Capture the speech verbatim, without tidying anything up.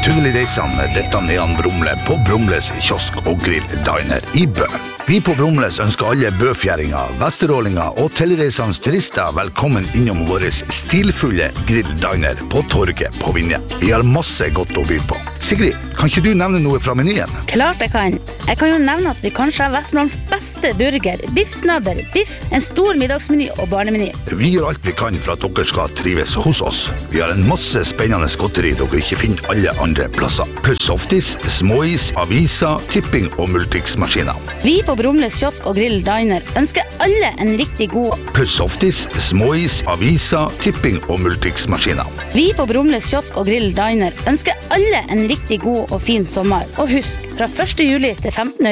Tunnelideisene, dette er Jan Brumle på Brumles kiosk og grill diner i Bø. Vi på Brumles ønsker alle bøfjæringer, vesterålinger og tilreisende turister velkommen innom vår stilfulle grill diner på Torget på Vinje. Vi har masse godt å by på. Sigrid, kan ikke du nevne noe fra menyen? Klart jeg kan. Jeg kan jo nevne at vi kanskje har Vestlands beste burger, biffsnadder, biff, en stor middagsmeny og barnemeny. Vi gjør alt vi kan for at dere skal trives hos oss. Vi har en masse spennende godteri dere ikke finner alle andre plasser. Pluss softis, småis, aviser, tipping og multiksmaskiner. Vi på Brumles kiosk og grill diner ønsker alle en riktig god... Pluss softis, småis, aviser, tipping og multiksmaskiner. Vi på Brumles kiosk og grill diner ønsker alle en riktig god og fin sommer. Og husk, fra første juli til femtende